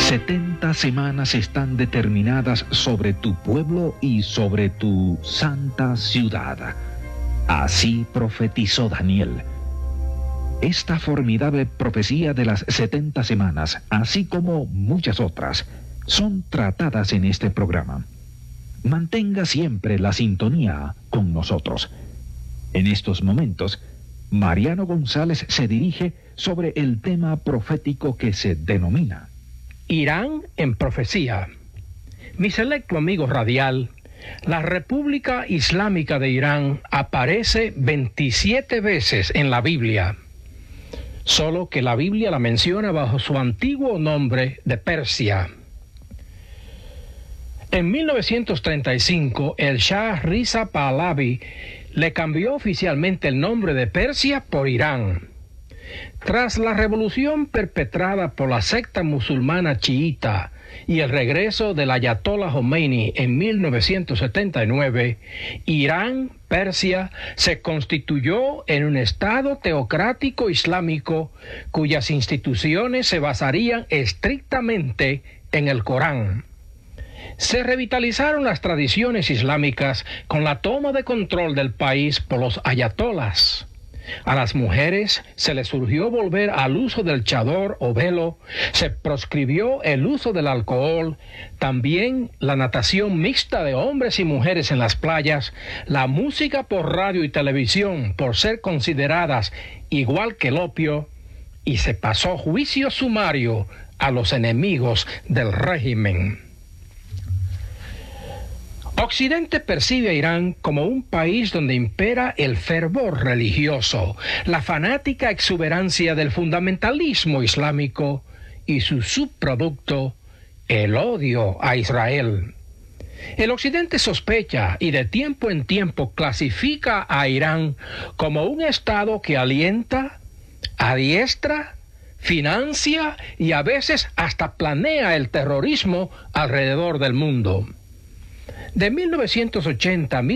70 semanas están determinadas sobre tu pueblo y sobre tu santa ciudad. Así profetizó Daniel. Esta formidable profecía de las 70 semanas, así como muchas otras, son tratadas en este programa. Mantenga siempre la sintonía con nosotros. En estos momentos, Mariano González se dirige sobre el tema profético que se denomina Irán en profecía. Mi selecto amigo radial, la República Islámica de Irán aparece 27 veces en la Biblia, solo que la Biblia la menciona bajo su antiguo nombre de Persia. En 1935, el Shah Riza Pahlavi le cambió oficialmente el nombre de Persia por Irán. Tras la revolución perpetrada por la secta musulmana chiita y el regreso del Ayatollah Khomeini en 1979, Irán, Persia, se constituyó en un estado teocrático islámico cuyas instituciones se basarían estrictamente en el Corán. Se revitalizaron las tradiciones islámicas con la toma de control del país por los ayatolás. A las mujeres se les surgió volver al uso del chador o velo, se proscribió el uso del alcohol, también la natación mixta de hombres y mujeres en las playas, la música por radio y televisión por ser consideradas igual que el opio, y se pasó juicio sumario a los enemigos del régimen. Occidente percibe a Irán como un país donde impera el fervor religioso, la fanática exuberancia del fundamentalismo islámico y su subproducto, el odio a Israel. El Occidente sospecha y de tiempo en tiempo clasifica a Irán como un estado que alienta, adiestra, financia y a veces hasta planea el terrorismo alrededor del mundo. De 1980 a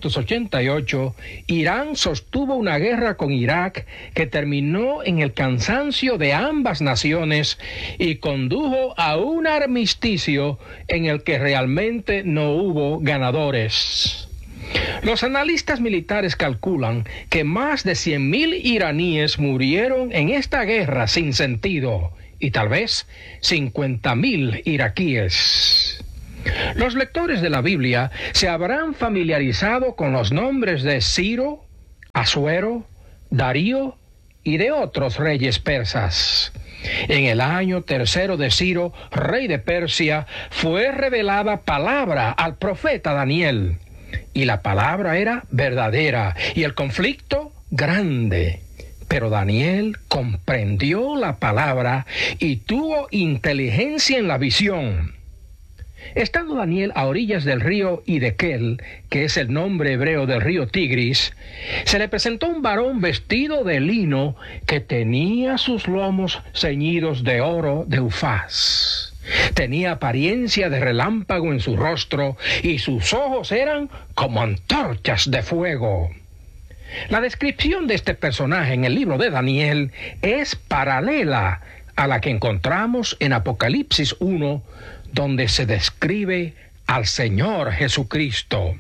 1988, Irán sostuvo una guerra con Irak que terminó en el cansancio de ambas naciones y condujo a un armisticio en el que realmente no hubo ganadores. Los analistas militares calculan que más de 100.000 iraníes murieron en esta guerra sin sentido y tal vez 50.000 iraquíes. Los lectores de la Biblia se habrán familiarizado con los nombres de Ciro, Asuero, Darío y de otros reyes persas. En el año 3 de Ciro, rey de Persia, fue revelada palabra al profeta Daniel, y la palabra era verdadera y el conflicto grande. Pero Daniel comprendió la palabra y tuvo inteligencia en la visión. Estando Daniel a orillas del río Hidekel, que es el nombre hebreo del río Tigris, se le presentó un varón vestido de lino que tenía sus lomos ceñidos de oro de Ufaz. Tenía apariencia de relámpago en su rostro y sus ojos eran como antorchas de fuego. La descripción de este personaje en el libro de Daniel es paralela a la que encontramos en Apocalipsis 1, donde se describe al Señor Jesucristo.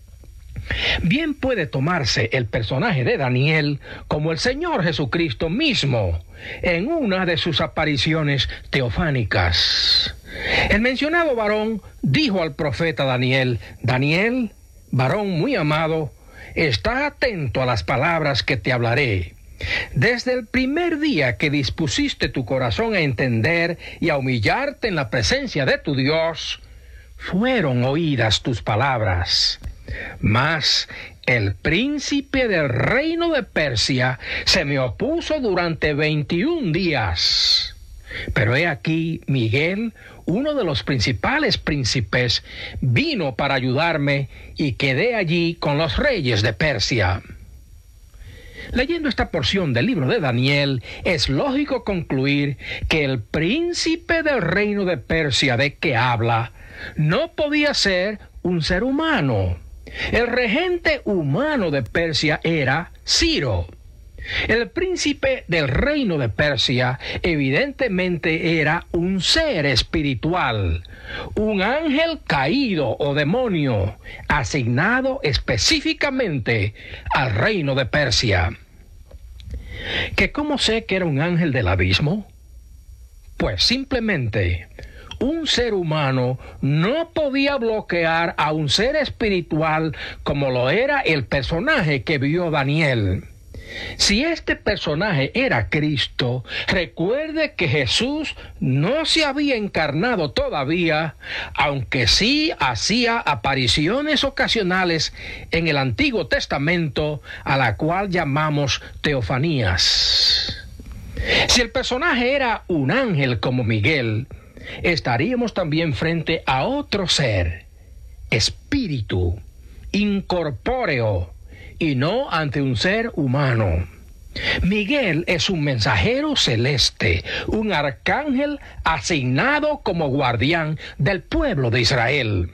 Bien puede tomarse el personaje de Daniel como el Señor Jesucristo mismo en una de sus apariciones teofánicas. El mencionado varón dijo al profeta Daniel: Daniel, varón muy amado, está atento a las palabras que te hablaré. Desde el primer día que dispusiste tu corazón a entender y a humillarte en la presencia de tu Dios, fueron oídas tus palabras. Mas el príncipe del reino de Persia se me opuso durante 21 días. Pero he aquí, Miguel, uno de los principales príncipes, vino para ayudarme y quedé allí con los reyes de Persia. Leyendo esta porción del libro de Daniel, es lógico concluir que el príncipe del reino de Persia de que habla no podía ser un ser humano. El regente humano de Persia era Ciro. El príncipe del reino de Persia evidentemente era un ser espiritual, un ángel caído o demonio, asignado específicamente al reino de Persia. ¿Que cómo sé que era un ángel del abismo? Pues simplemente, un ser humano no podía bloquear a un ser espiritual como lo era el personaje que vio Daniel. Si este personaje era Cristo, recuerde que Jesús no se había encarnado todavía, aunque sí hacía apariciones ocasionales en el Antiguo Testamento, a la cual llamamos teofanías. Si el personaje era un ángel como Miguel, estaríamos también frente a otro ser, espíritu, incorpóreo, y no ante un ser humano. Miguel es un mensajero celeste, un arcángel asignado como guardián del pueblo de Israel.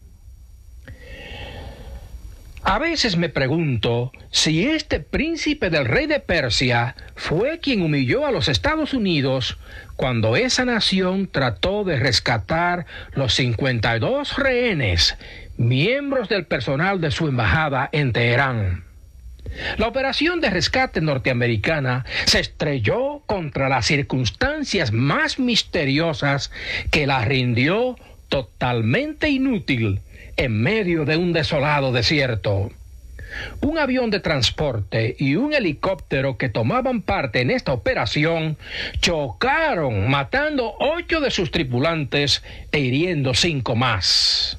A veces me pregunto si este príncipe del rey de Persia fue quien humilló a los Estados Unidos cuando esa nación trató de rescatar los 52 rehenes, miembros del personal de su embajada en Teherán. La operación de rescate norteamericana se estrelló contra las circunstancias más misteriosas que la rindió totalmente inútil en medio de un desolado desierto. Un avión de transporte y un helicóptero que tomaban parte en esta operación chocaron, matando 8 de sus tripulantes e hiriendo 5 más.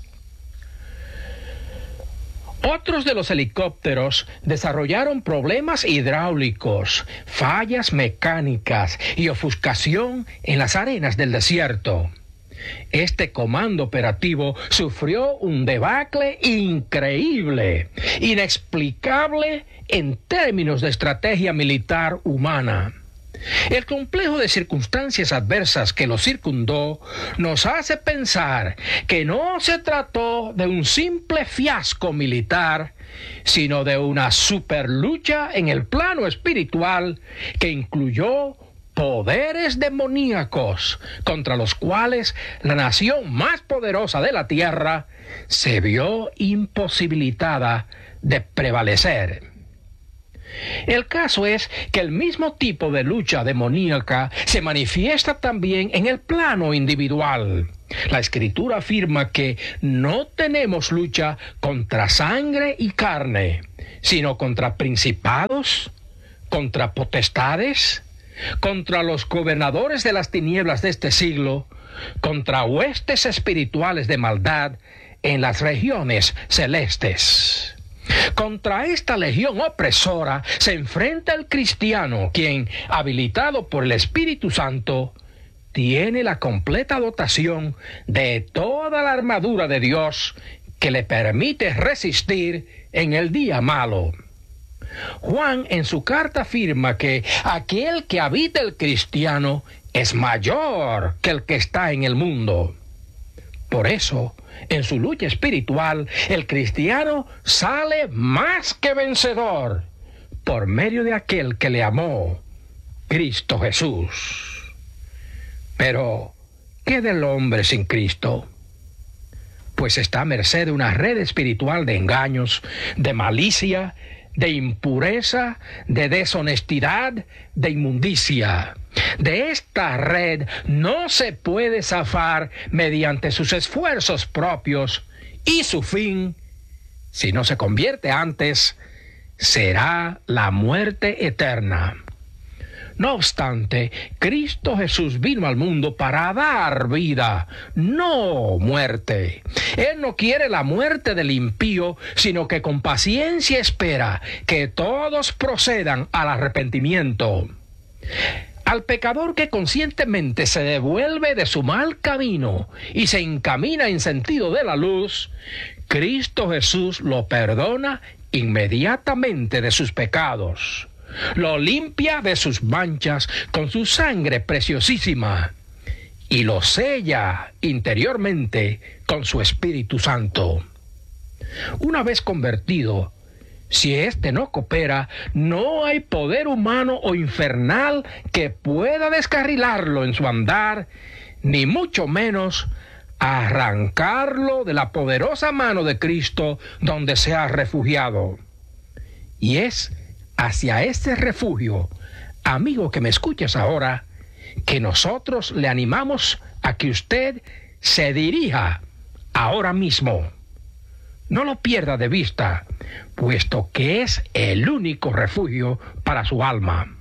Otros de los helicópteros desarrollaron problemas hidráulicos, fallas mecánicas y ofuscación en las arenas del desierto. Este comando operativo sufrió un debacle increíble, inexplicable en términos de estrategia militar humana. El complejo de circunstancias adversas que lo circundó nos hace pensar que no se trató de un simple fiasco militar, sino de una superlucha en el plano espiritual que incluyó poderes demoníacos contra los cuales la nación más poderosa de la tierra se vio imposibilitada de prevalecer. El caso es que el mismo tipo de lucha demoníaca se manifiesta también en el plano individual. La Escritura afirma que no tenemos lucha contra sangre y carne, sino contra principados, contra potestades, contra los gobernadores de las tinieblas de este siglo, contra huestes espirituales de maldad en las regiones celestes. Contra esta legión opresora se enfrenta el cristiano, quien, habilitado por el Espíritu Santo, tiene la completa dotación de toda la armadura de Dios que le permite resistir en el día malo. Juan en su carta afirma que aquel que habita el cristiano es mayor que el que está en el mundo. Por eso, en su lucha espiritual, el cristiano sale más que vencedor por medio de aquel que le amó, Cristo Jesús. Pero, ¿qué del hombre sin Cristo? Pues está a merced de una red espiritual de engaños, de malicia, de impureza, de deshonestidad, de inmundicia. De esta red no se puede zafar mediante sus esfuerzos propios, y su fin, si no se convierte antes, será la muerte eterna. No obstante, Cristo Jesús vino al mundo para dar vida, no muerte. Él no quiere la muerte del impío, sino que con paciencia espera que todos procedan al arrepentimiento. Al pecador que conscientemente se devuelve de su mal camino y se encamina en sentido de la luz, Cristo Jesús lo perdona inmediatamente de sus pecados. Lo limpia de sus manchas con su sangre preciosísima y lo sella interiormente con su Espíritu Santo. Una vez convertido, Si éste no coopera, no hay poder humano o infernal que pueda descarrilarlo en su andar, ni mucho menos arrancarlo de la poderosa mano de Cristo donde se ha refugiado. Y es hacia este refugio, amigo que me escuchas ahora, que nosotros le animamos a que usted se dirija ahora mismo. No lo pierda de vista, puesto que es el único refugio para su alma.